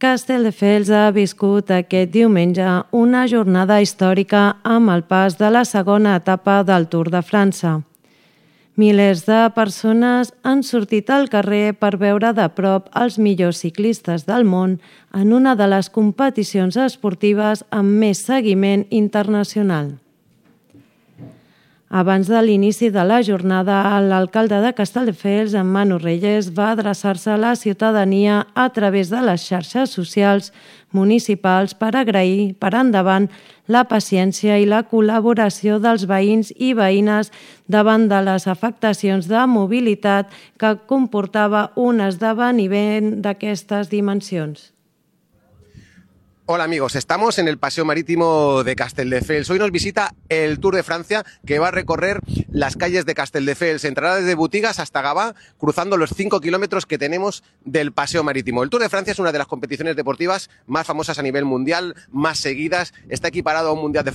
Castelldefels ha viscut aquest diumenge una jornada històrica amb el pas de la segona etapa del Tour de França. Milers de persones han sortit al carrer per veure de prop els millors ciclistes del món en una de les competicions esportives amb més seguiment internacional. Abans de l'inici de la jornada, l'alcalde de Castelldefels, en Manu Reyes, va adreçar-se a la ciutadania a través de les xarxes socials municipals per agrair per endavant la paciència i la col·laboració dels veïns i veïnes davant de les afectacions de mobilitat que comportava un esdeveniment d'aquestes dimensions. Hola amigos, estamos en el Paseo Marítimo de Castelldefels. Hoy nos visita el Tour de Francia que va a recorrer las calles de Castelldefels. Entrará desde Butigas hasta Gavà, cruzando los 5 kilómetros que tenemos del Paseo Marítimo. El Tour de Francia es una de las competiciones deportivas más famosas a nivel mundial, más seguidas. Está equiparado a un mundial de